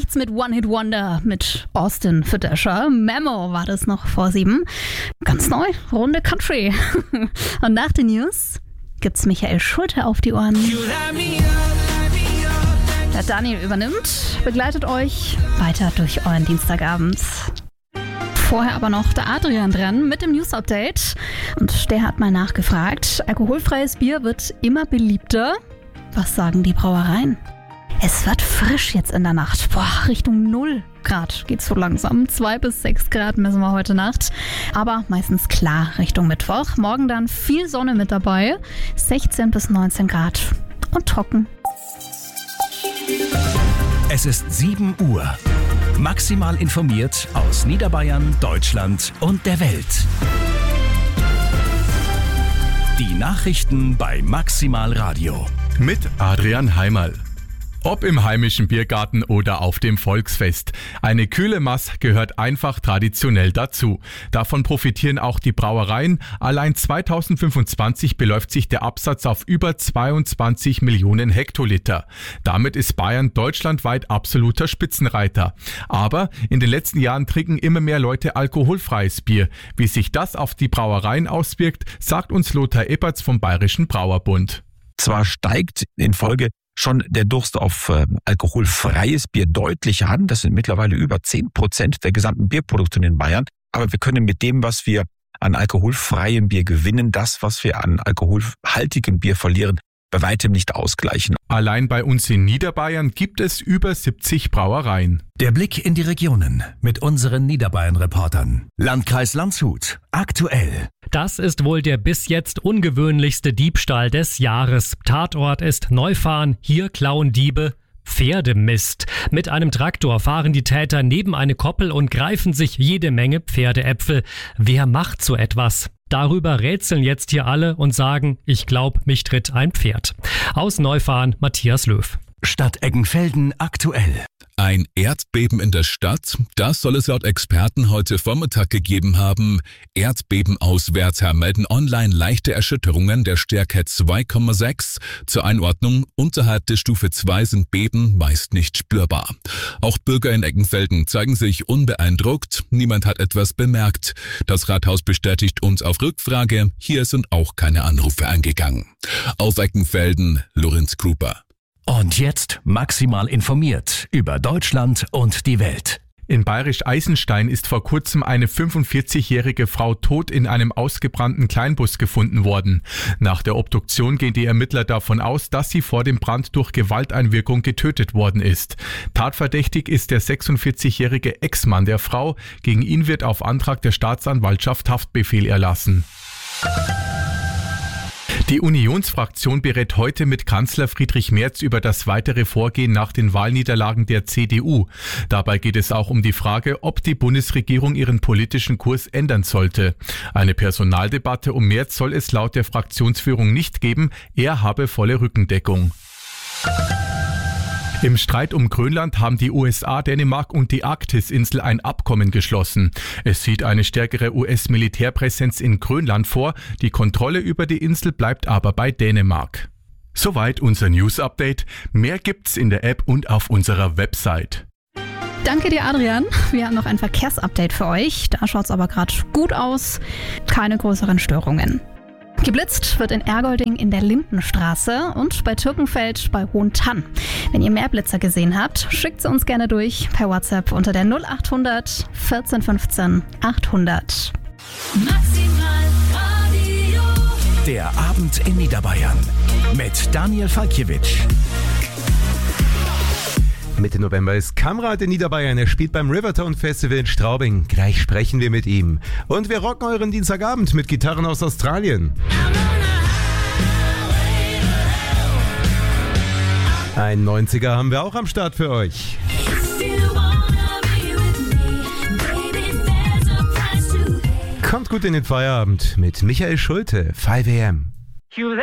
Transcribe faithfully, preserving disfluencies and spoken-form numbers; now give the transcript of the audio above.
nichts mit One-Hit-Wonder mit Austin für Dasher. Memo war das noch vor sieben. Ganz neu, Runde Country. Und nach den News gibt's Michael Schulte auf die Ohren. Der Daniel übernimmt, begleitet euch weiter durch euren Dienstagabend. Vorher aber noch der Adrian dran mit dem News-Update. Und der hat mal nachgefragt, alkoholfreies Bier wird immer beliebter. Was sagen die Brauereien? Es wird frisch jetzt in der Nacht. Boah, Richtung null Grad geht's so langsam. zwei bis sechs Grad messen wir heute Nacht. Aber meistens klar Richtung Mittwoch. Morgen dann viel Sonne mit dabei. sechzehn bis neunzehn Grad und trocken. Es ist sieben Uhr. Maximal informiert aus Niederbayern, Deutschland und der Welt. Die Nachrichten bei Maximal Radio. Mit Adrian Heimerl. Ob im heimischen Biergarten oder auf dem Volksfest. Eine kühle Maß gehört einfach traditionell dazu. Davon profitieren auch die Brauereien. Allein zweitausendfünfundzwanzig beläuft sich der Absatz auf über zweiundzwanzig Millionen Hektoliter. Damit ist Bayern deutschlandweit absoluter Spitzenreiter. Aber in den letzten Jahren trinken immer mehr Leute alkoholfreies Bier. Wie sich das auf die Brauereien auswirkt, sagt uns Lothar Eppertz vom Bayerischen Brauerbund. Zwar steigt in Folge schon der Durst auf äh, alkoholfreies Bier deutlich an. Das sind mittlerweile über zehn Prozent der gesamten Bierproduktion in Bayern. Aber wir können mit dem, was wir an alkoholfreiem Bier gewinnen, das, was wir an alkoholhaltigem Bier verlieren, bei weitem nicht ausgleichen. Allein bei uns in Niederbayern gibt es über siebzig Brauereien. Der Blick in die Regionen mit unseren Niederbayern-Reportern. Landkreis Landshut. Aktuell. Das ist wohl der bis jetzt ungewöhnlichste Diebstahl des Jahres. Tatort ist Neufahren. Hier klauen Diebe Pferdemist. Mit einem Traktor fahren die Täter neben eine Koppel und greifen sich jede Menge Pferdeäpfel. Wer macht so etwas? Darüber rätseln jetzt hier alle und sagen, ich glaube, mich tritt ein Pferd. Aus Neufahren, Matthias Löw. Stadt Eggenfelden aktuell. Ein Erdbeben in der Stadt, das soll es laut Experten heute Vormittag gegeben haben. Erdbebenauswärter melden online leichte Erschütterungen der Stärke zwei Komma sechs. Zur Einordnung, unterhalb der Stufe zwei sind Beben meist nicht spürbar. Auch Bürger in Eggenfelden zeigen sich unbeeindruckt. Niemand hat etwas bemerkt. Das Rathaus bestätigt uns auf Rückfrage, hier sind auch keine Anrufe eingegangen. Auf Eggenfelden, Lorenz Gruber. Und jetzt maximal informiert über Deutschland und die Welt. In Bayerisch-Eisenstein ist vor kurzem eine fünfundvierzigjährige Frau tot in einem ausgebrannten Kleinbus gefunden worden. Nach der Obduktion gehen die Ermittler davon aus, dass sie vor dem Brand durch Gewalteinwirkung getötet worden ist. Tatverdächtig ist der sechsundvierzigjährige Ex-Mann der Frau. Gegen ihn wird auf Antrag der Staatsanwaltschaft Haftbefehl erlassen. Die Unionsfraktion berät heute mit Kanzler Friedrich Merz über das weitere Vorgehen nach den Wahlniederlagen der C D U. Dabei geht es auch um die Frage, ob die Bundesregierung ihren politischen Kurs ändern sollte. Eine Personaldebatte um Merz soll es laut der Fraktionsführung nicht geben. Er habe volle Rückendeckung. Im Streit um Grönland haben die U S A, Dänemark und die Arktis-Insel ein Abkommen geschlossen. Es sieht eine stärkere U S-Militärpräsenz in Grönland vor. Die Kontrolle über die Insel bleibt aber bei Dänemark. Soweit unser News-Update. Mehr gibt's in der App und auf unserer Website. Danke dir, Adrian. Wir haben noch ein Verkehrsupdate für euch. Da schaut's aber gerade gut aus. Keine größeren Störungen. Geblitzt wird in Ergolding in der Lindenstraße und bei Türkenfeld bei Hohentann. Wenn ihr mehr Blitzer gesehen habt, schickt sie uns gerne durch per WhatsApp unter der null acht hundert vierzehn fünfzehn achthundert. Maximal Radio. Der Abend in Niederbayern mit Daniel Falkiewicz. Mitte November ist Kamrat in Niederbayern. Er spielt beim Rivertone Festival in Straubing. Gleich sprechen wir mit ihm. Und wir rocken euren Dienstagabend mit Gitarren aus Australien. Ein neunziger haben wir auch am Start für euch. Kommt gut in den Feierabend mit Michael Schulte, fünf a m.